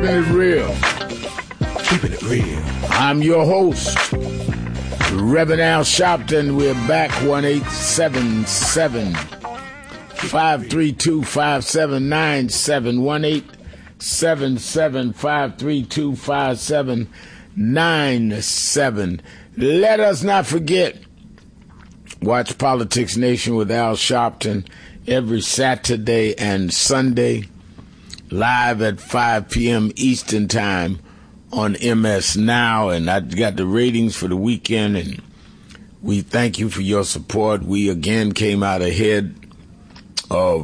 Keeping it real. Keeping it real. I'm your host, Reverend Al Sharpton. We're back, 1-877-532-5797, 1-877-532-5797. Let us not forget, watch Politics Nation with Al Sharpton every Saturday and Sunday, live at 5 p.m. Eastern Time on MS Now. And I got the ratings for the weekend, and we thank you for your support. We again came out ahead of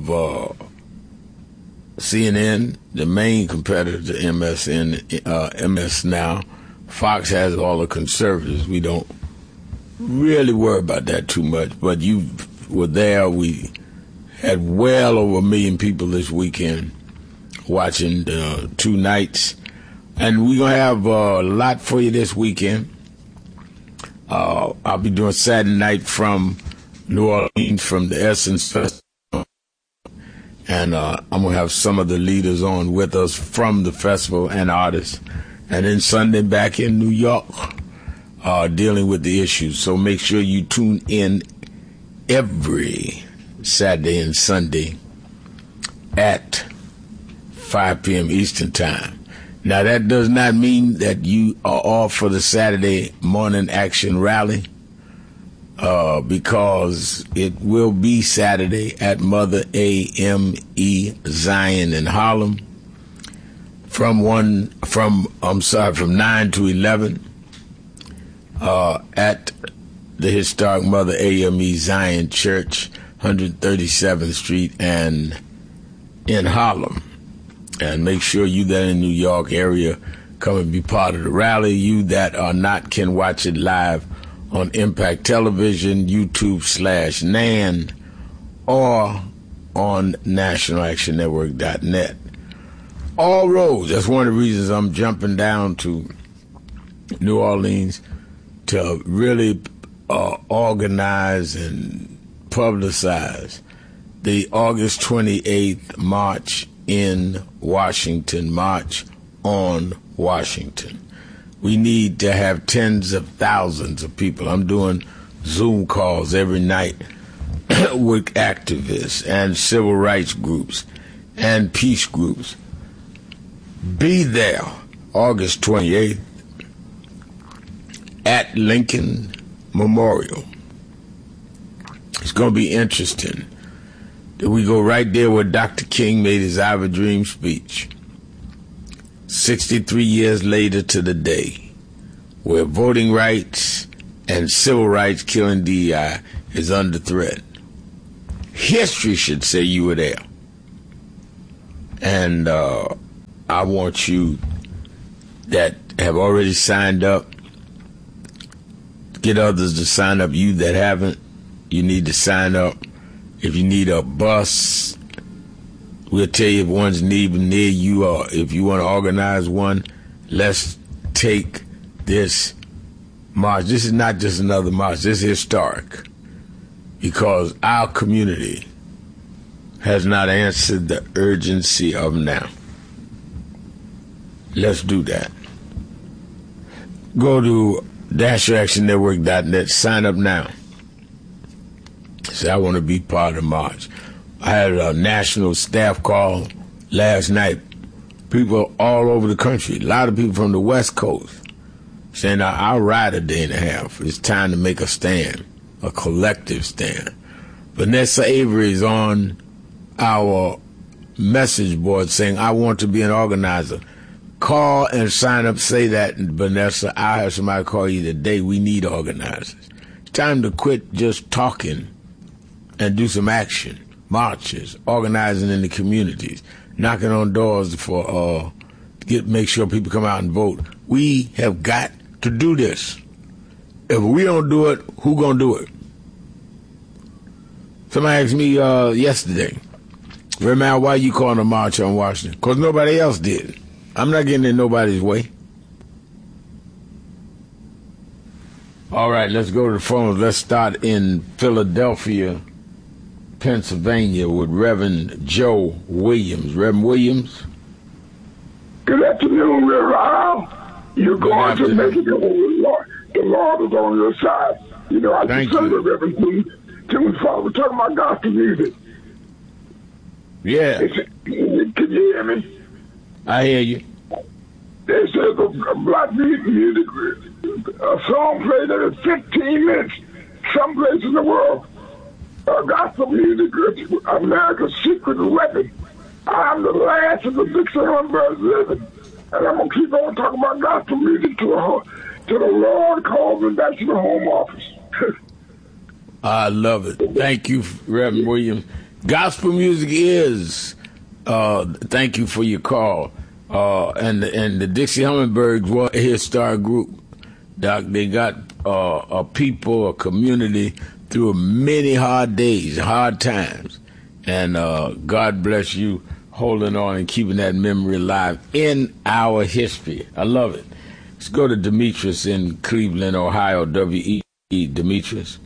CNN, the main competitor to MSN, MS Now. Fox has all the conservatives. We don't really worry about that too much, but you were there. We had well over 1 million people this weekend watching 2 nights, and we're going to have a lot for you this weekend. I'll be doing Saturday night from New Orleans, from the Essence Festival, and I'm going to have some of the leaders on with us from the festival and artists, and then Sunday back in New York, dealing with the issues. So make sure you tune in every Saturday and Sunday at 5 p.m. Eastern Time. Now, that does not mean that you are off for the Saturday morning action rally, because it will be Saturday at Mother AME Zion in Harlem from 9 to 11 at the historic Mother AME Zion Church, 137th Street and in Harlem. And make sure you that in New York area come and be part of the rally. You that are not can watch it live on Impact Television, YouTube/NAN, or on NationalActionNetwork.net. All roads. That's one of the reasons I'm jumping down to New Orleans to really organize and publicize the August 28th March in Washington, March on Washington. We need to have tens of thousands of people. I'm doing Zoom calls every night with activists and civil rights groups and peace groups. Be there August 28th at Lincoln Memorial. It's going to be interesting. We go right there where Dr. King made his I Have a Dream speech. 63 years later to the day, where voting rights and civil rights killing DEI is under threat. History should say you were there. And I want you that have already signed up, get others to sign up. You that haven't, you need to sign up. If you need a bus, we'll tell you if one's near you, or if you want to organize one. Let's take this march. This is not just another march. This is historic, because our community has not answered the urgency of now. Let's do that. Go to NationalActionNetwork.net. Sign up now. Say, I want to be part of the march. I had a national staff call last night. People all over the country, a lot of people from the West Coast, saying, I'll ride a day and a half. It's time to make a stand, a collective stand. Vanessa Avery is on our message board saying, I want to be an organizer. Call and sign up. Say that, Vanessa. I'll have somebody call you today. We need organizers. It's time to quit just talking and do some action, marches, organizing in the communities, knocking on doors for make sure people come out and vote. We have got to do this. If we don't do it, who gonna do it? Somebody asked me yesterday, Reverend, why you calling a march on Washington? Because nobody else did. I'm not getting in nobody's way. All right, let's go to the phones. Let's start in Philadelphia, Pennsylvania with Reverend Joe Williams. Reverend Williams? Good afternoon, Reverend. You're going to make it over the Lord. The Lord is on your side. You know, I just say the Reverend Timothy Father, we're talking about gospel music. Yeah. Can you hear me? I hear you. They said a black music, a song played every 15 minutes, some place in the world. Gospel music is America's secret weapon. I'm the last of the Dixie Hummingbirds living. And I'm going to keep on talking about gospel music till the Lord calls me back to the home office. I love it. Thank you, Reverend Williams. Gospel music is, thank you for your call. And the Dixie Hummingbirds were a historic group. Doc, they got a people, a community through many hard days, hard times. And God bless you holding on and keeping that memory alive in our history. I love it. Let's go to Demetrius in Cleveland, Ohio, WE. Demetrius.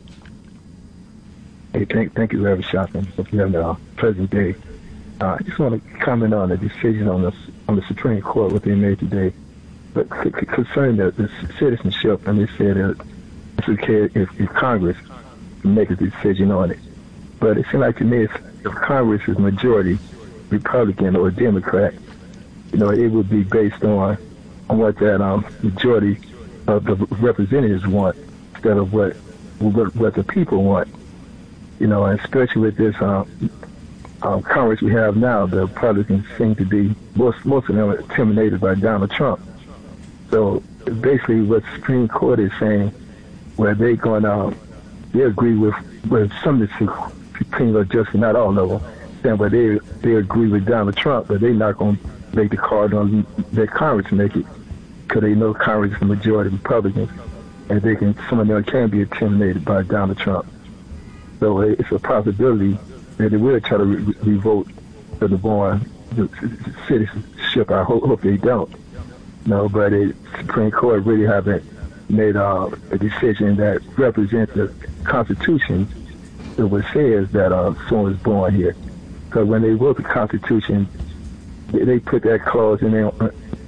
Hey, thank you, Reverend Shotton. Hope you have a pleasant day. I just want to comment on the decision on the Supreme Court, what they made today. But concerning the citizenship, and they said that it's okay if Congress can make a decision on it. But it seems like to me if Congress is majority Republican or Democrat, you know, it would be based on what that majority of the representatives want instead of what the people want. You know, and especially with this Congress we have now, the Republicans seem to be, most of them are intimidated by Donald Trump. So basically what the Supreme Court is saying, where they agree with some of the Supreme Justice, not all of them, saying but they agree with Donald Trump, but they're not going to make the card on that Congress make it, because they know Congress is the majority Republicans, and some of them can be intimidated by Donald Trump. So it's a possibility that they will try to revoke the citizenship. I hope they don't. No, but the Supreme Court really haven't made a decision that represents the Constitution that what says that someone is born here. Because when they wrote the Constitution, they put that clause in there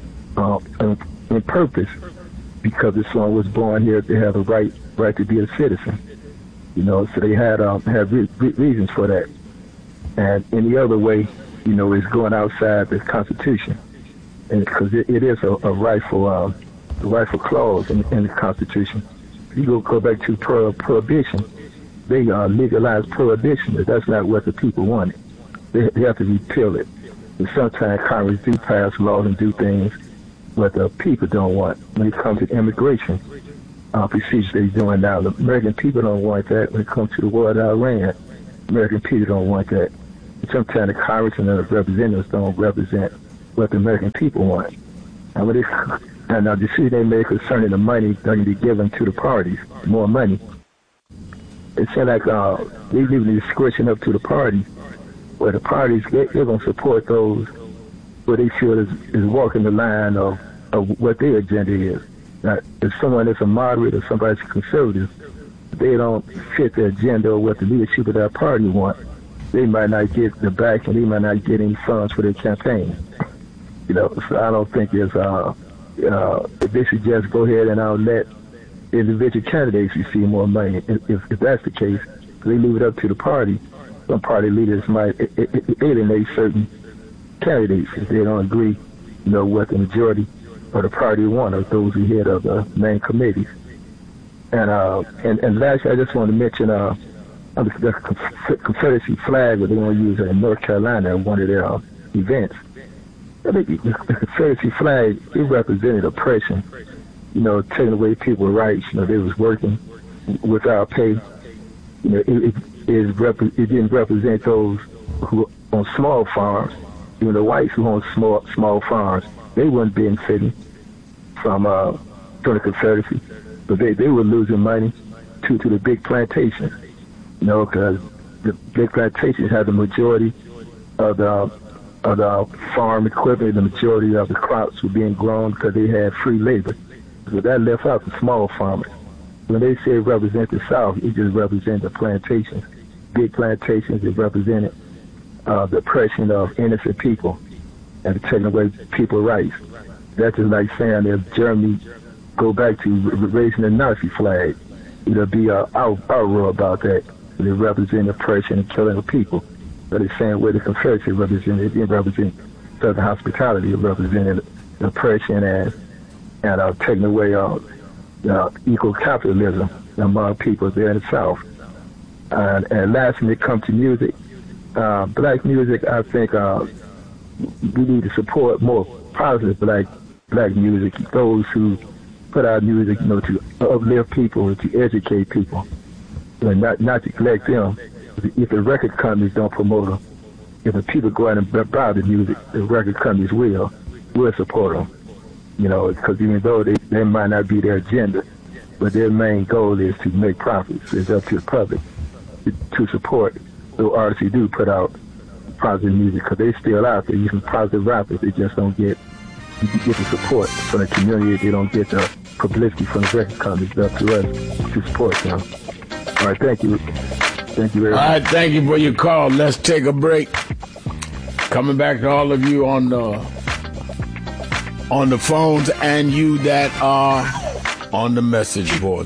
on purpose, because if someone was born here, they have a right to be a citizen. You know, so they had reasons for that. And any other way, you know, is going outside the Constitution, and because it is a rightful clause in the Constitution. If you go back to prohibition, they legalized prohibition, but that's not what the people wanted. They have to repeal it. And sometimes Congress do pass laws and do things what the people don't want. When it comes to immigration procedures they're doing now, the American people don't want that. When it comes to the war in Iran, American people don't want that. And sometimes the Congress and the representatives don't represent what the American people want. And the decision they made concerning the money going to be given to the parties, more money, it seems like they leave the discretion up to the parties, where the parties, they're going to support those where they feel is walking the line of what their agenda is. Now, if someone is a moderate or somebody's a conservative, they don't fit the agenda or what the leadership of that party want. They might not get the back, and they might not get any funds for their campaign. You know, so I don't think there's they should just go ahead and let individual candidates receive more money. If that's the case, they leave it up to the party. Some party leaders might alienate certain candidates if they don't agree, you know, what the majority of the party want, or those who head of the main committees. And lastly, I just want to mention the Confederacy flag that they want to use in North Carolina at one of their events. I think the Confederacy flag, it represented oppression, you know, taking away people's rights. You know, they was working without pay. You know, it didn't represent those who on small farms. Even the whites who own small farms, they weren't benefiting from the Confederacy, but they were losing money to the big plantations. You know, because the big plantations had the majority of the farm equipment, the majority of the crops were being grown because they had free labor. So that left out the small farmers. When they say represent the South, it just represents the plantations. Big plantations, it represented the oppression of innocent people. and taking away people's rights. That's just like saying if Germany go back to raising the Nazi flag, it'll be an outroar about that. They represent oppression and killing of people. But it's saying where the Confederacy represented, it represents Southern hospitality, it represented oppression and taking away equal capitalism among people there in the South. And lastly, when it comes to music, black music, I think we need to support more positive black music, those who put out music, to uplift people, to educate people, and not to neglect them. If the record companies don't promote them, if the people go out and buy the music, the record companies will support them. Because even though they might not be their agenda, but their main goal is to make profits. It's up to the public to support the artists who do put out positive music, because they still out there using positive rappers. They just don't get the support from the community. They don't get the publicity from the record companies. It's up to us to support them. All right, thank you. Thank you very much. All right, thank you for your call. Let's take a break. Coming back to all of you on the phones and you that are on the message board.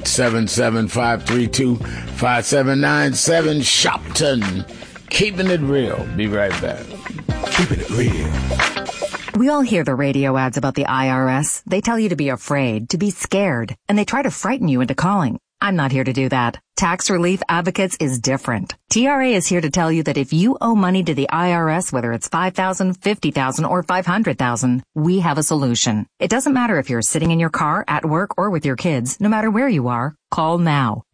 1-877-532-5797. Shopton. Keeping it real. Be right back. Keeping it real. We all hear the radio ads about the IRS. They tell you to be afraid, to be scared, and they try to frighten you into calling. I'm not here to do that. Tax Relief Advocates is different. TRA is here to tell you that if you owe money to the IRS, whether it's $5,000, $50,000, or $500,000, we have a solution. It doesn't matter if you're sitting in your car, at work, or with your kids. No matter where you are, call now.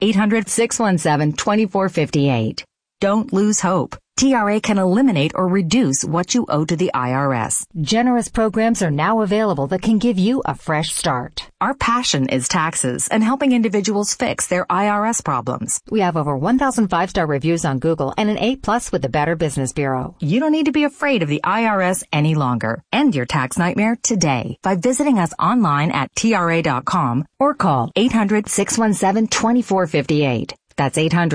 800-617-2458. Don't lose hope. TRA can eliminate or reduce what you owe to the IRS. Generous programs are now available that can give you a fresh start. Our passion is taxes and helping individuals fix their IRS problems. We have over 1,000 5-star reviews on Google and an A+ with the Better Business Bureau. You don't need to be afraid of the IRS any longer. End your tax nightmare today by visiting us online at TRA.com or call 800-617-2458. That's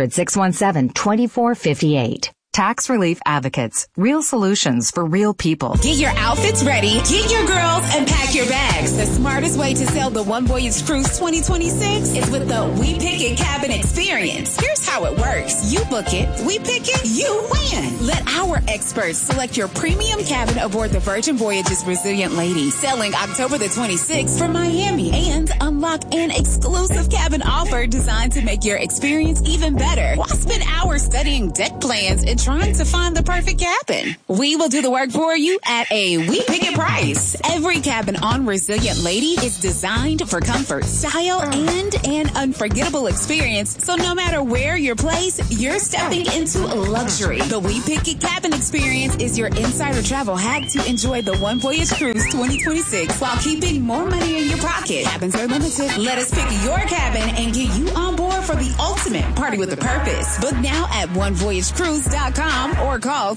800-617-2458. Tax Relief Advocates. Real solutions for real people. Get your outfits ready, get your girls, and pack your bags. The smartest way to sail the One Voyage Cruise 2026 is with the We Pick It cabin experience. Here's how it works. You book it, we pick it, you win. Let our experts select your premium cabin aboard the Virgin Voyages Resilient Lady, sailing October the 26th for Miami, and unlock an exclusive cabin offer designed to make your experience even better. Why spend hours studying deck plans and trying to find the perfect cabin? We will do the work for you at a We Pick It price. Every cabin on Resilient Lady is designed for comfort, style, and an unforgettable experience. So no matter where you're placed, you're stepping into luxury. The We Pick It cabin experience is your insider travel hack to enjoy the One Voyage Cruise 2026 while keeping more money in your pocket. Cabins are limited. Let us pick your cabin and get you on board for the ultimate party with a purpose. Book now at onevoyagecruise.com or call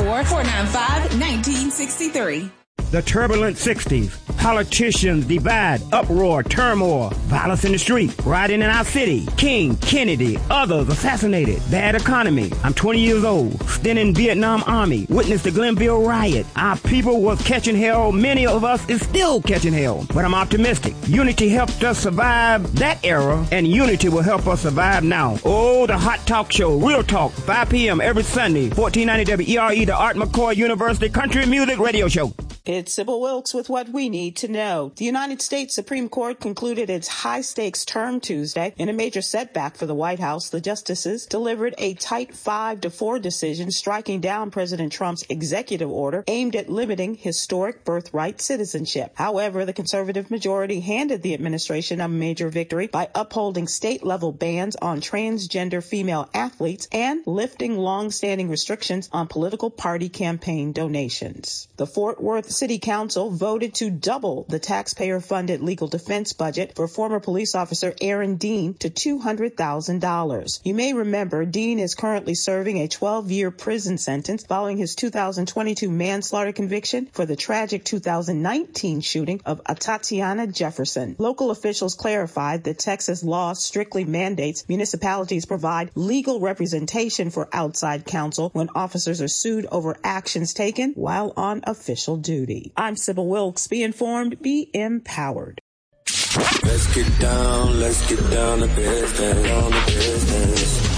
214-495-1963. The turbulent 60s. Politicians divide, uproar, turmoil, violence in the street, rioting in our city. King, Kennedy, others assassinated. Bad economy. I'm 20 years old. Still in Vietnam Army. Witnessed the Glenville riot. Our people was catching hell. Many of us is still catching hell. But I'm optimistic. Unity helped us survive that era, and unity will help us survive now. Oh, the Hot Talk Show. Real Talk. 5 p.m. every Sunday. 1490 WERE, the Art McCoy University Country Music Radio Show. It's Sybil Wilkes with what we need to know. The United States Supreme Court concluded its high-stakes term Tuesday. In a major setback for the White House, the justices delivered a tight 5-4 decision striking down President Trump's executive order aimed at limiting historic birthright citizenship. However, the conservative majority handed the administration a major victory by upholding state-level bans on transgender female athletes and lifting long-standing restrictions on political party campaign donations. The Fort Worth City Council voted to double the taxpayer-funded legal defense budget for former police officer Aaron Dean to $200,000. You may remember Dean is currently serving a 12-year prison sentence following his 2022 manslaughter conviction for the tragic 2019 shooting of Tatiana Jefferson. Local officials clarified that Texas law strictly mandates municipalities provide legal representation for outside counsel when officers are sued over actions taken while on official duty. I'm Sybil Wilkes. Be informed, be empowered. Let's get down to business.